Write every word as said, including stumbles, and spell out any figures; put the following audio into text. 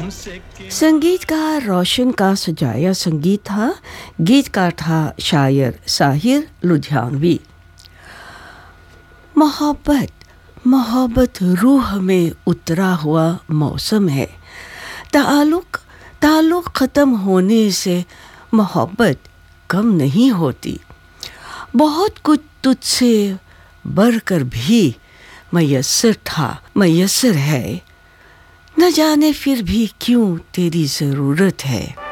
संगीतकार रोशन का सजाया संगीत था, गीतकार था शायर साहिर लुधियानवी। मोहब्बत मोहब्बत रूह में उतरा हुआ मौसम है। ताल्लुक ताल्लुक ख़त्म होने से मोहब्बत कम नहीं होती। बहुत कुछ तुझसे बढ़कर भी मयस्सर था, मयस्सर है, न जाने फिर भी क्यों तेरी ज़रूरत है।